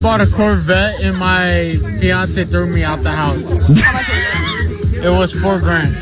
Bought a Corvette and my fiance threw me out the house. How much was it? It was $4,000.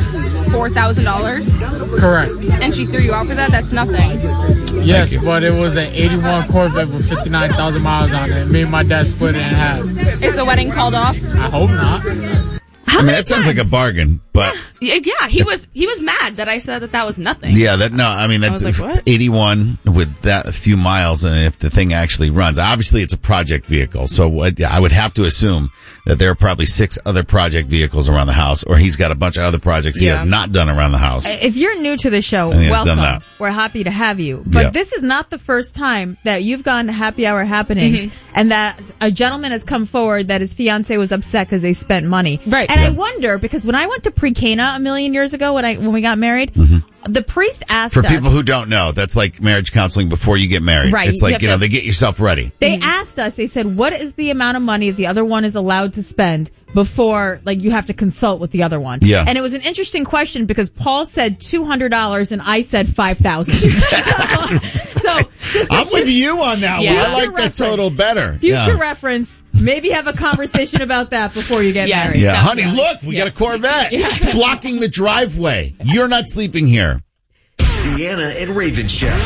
$4,000? Correct. And she threw you out for that? That's nothing. Yes, but it was an 81 Corvette with 59,000 miles on it. Me and my dad split it in half. Is the wedding called off? I hope not. I mean, that sounds like a bargain, but Yeah, he was mad that I said that was nothing. yeah, that's was like, what? 81 with that few miles, and if the thing actually runs, obviously it's a project vehicle, so I would have to assume that there are probably 6 other project vehicles around the house, or he's got a bunch of other projects he has not done around the house. If you're new to the show, And he has done welcome. that. We're happy to have you. But this is not the first time that you've gone to happy hour happenings and that a gentleman has come forward that his fiance was upset because they spent money. Right. And I wonder, because when I went to Pre-Cana a million years ago when we got married, the priest asked us. For people who don't know, that's like marriage counseling before you get married. Right. It's like, Yep. they get yourself ready. They asked us, they said, what is the amount of money the other one is allowed to spend before, you have to consult with the other one? Yeah. And it was an interesting question because Paul said $200 and I said $5,000. so just I'm with you on that one. I like that total better. Future reference, maybe have a conversation about that before you get married. Yeah, honey, look, we got a Corvette. It's blocking the driveway. You're not sleeping here. Deanna and Raven Show.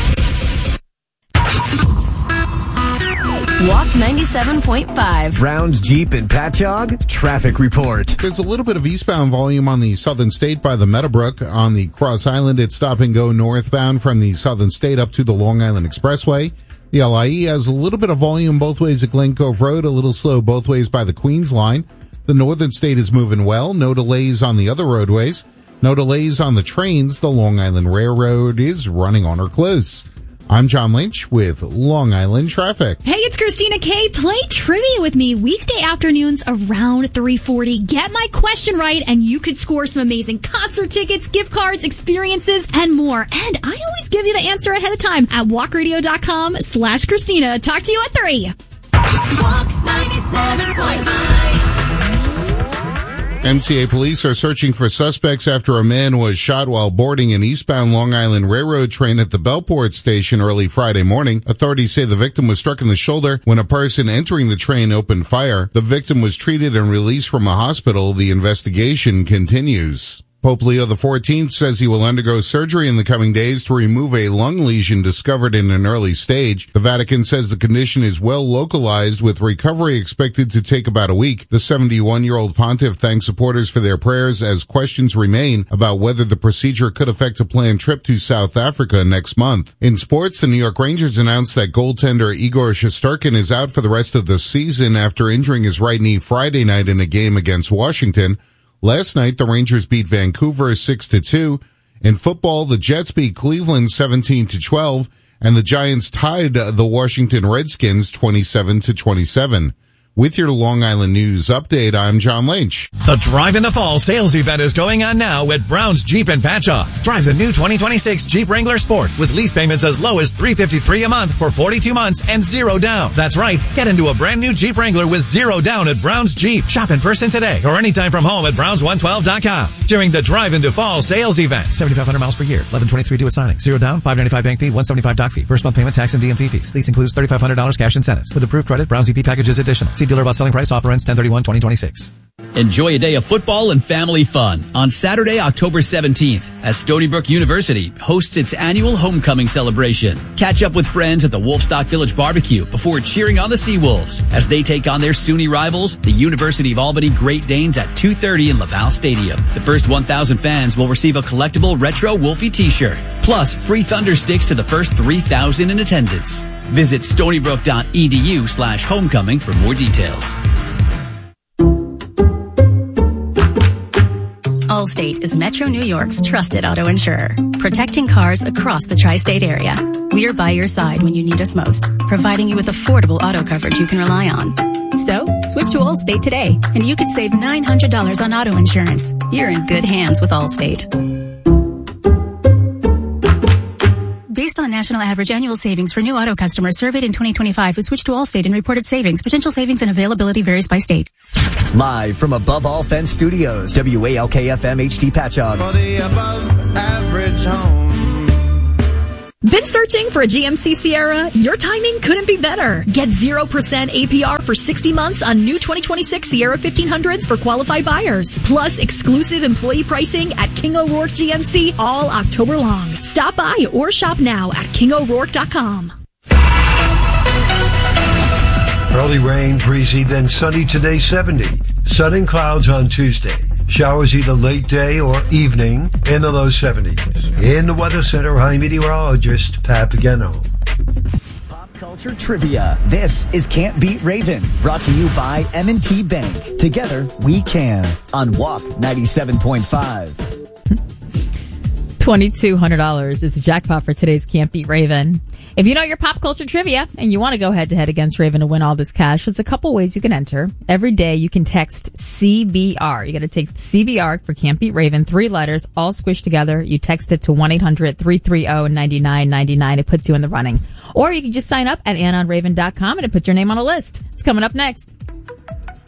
Walk 97.5. Brown's Jeep and Patchogue traffic report. There's a little bit of eastbound volume on the Southern State by the Meadowbrook. On the Cross Island, it's stop and go northbound from the Southern State up to the Long Island Expressway. The LIE has a little bit of volume both ways at Glen Cove Road, a little slow both ways by the Queens line. The Northern State is moving well. No delays on the other roadways. No delays on the trains. The Long Island Railroad is running on or close. I'm John Lynch with Long Island Traffic. Hey, it's Christina K. Play trivia with me weekday afternoons around 3:40. Get my question right and you could score some amazing concert tickets, gift cards, experiences, and more. And I always give you the answer ahead of time at walkradio.com/Christina. Talk to you at 3. Walk 97.5. MTA police are searching for suspects after a man was shot while boarding an eastbound Long Island Railroad train at the Bellport station early Friday morning. Authorities say the victim was struck in the shoulder when a person entering the train opened fire. The victim was treated and released from a hospital. The investigation continues. Pope Leo XIV says he will undergo surgery in the coming days to remove a lung lesion discovered in an early stage. The Vatican says the condition is well localized, with recovery expected to take about a week. The 71-year-old pontiff thanks supporters for their prayers as questions remain about whether the procedure could affect a planned trip to South Africa next month. In sports, the New York Rangers announced that goaltender Igor Shesterkin is out for the rest of the season after injuring his right knee Friday night in a game against Washington. Last night, the Rangers beat Vancouver 6-2. In football, the Jets beat Cleveland 17-12, and the Giants tied the Washington Redskins 27-27. With your Long Island News update, I'm John Lynch. The Drive in the Fall sales event is going on now at Brown's Jeep and Patchogue. Drive the new 2026 Jeep Wrangler Sport with lease payments as low as $353 a month for 42 months and 0 down. That's right. Get into a brand new Jeep Wrangler with 0 down at Brown's Jeep. Shop in person today or anytime from home at Browns112.com. During the Drive into Fall sales event. 7,500 miles per year. 1123 due at signing. 0 down. $595 bank fee. $175 doc fee. First month payment, tax, and DMV fees. Lease includes $3,500 cash incentives. With approved credit, Brown's EP package is additional. See dealer about selling price. Offer ends 10/31/2026. Enjoy a day of football and family fun on Saturday, October 17th, as Stony Brook University hosts its annual homecoming celebration. Catch up with friends at the Wolfstock Village Barbecue before cheering on the Seawolves as they take on their SUNY rivals, the University of Albany Great Danes, at 2:30 in Laval Stadium. The first 1,000 fans will receive a collectible retro Wolfie t-shirt, plus free Thunder sticks to the first 3,000 in attendance. Visit stonybrook.edu/homecoming for more details. Allstate is Metro New York's trusted auto insurer, protecting cars across the tri-state area. We are by your side when you need us most, providing you with affordable auto coverage you can rely on. So, switch to Allstate today, and you could save $900 on auto insurance. You're in good hands with Allstate. Based on national average annual savings for new auto customers surveyed in 2025 who switched to Allstate and reported savings, potential savings and availability varies by state. Live from Above All Fence Studios, WALK-FM HD Patchogue. For the above average home. Been searching for a GMC Sierra? Your timing couldn't be better. Get 0% APR for 60 months on new 2026 Sierra 1500s for qualified buyers. Plus exclusive employee pricing at King O'Rourke GMC all October long. Stop by or shop now at KingO'Rourke.com. Early rain, breezy, then sunny today, 70. Sun and clouds on Tuesday. Showers either late day or evening in the low 70s. In the Weather Center, I'm meteorologist Pat Pagano. Pop culture trivia. This is Can't Beat Raven, brought to you by M&T Bank. Together, we can. On Walk 97.5. $2,200 is the jackpot for today's Can't Beat Raven. If you know your pop culture trivia and you want to go head-to-head against Raven to win all this cash, there's a couple ways you can enter. Every day you can text CBR. You got to take CBR for Can't Beat Raven, 3 letters, all squished together. You text it to 1-800-330-9999. It puts you in the running. Or you can just sign up at AnnaOnRaven.com and it puts your name on a list. It's coming up next.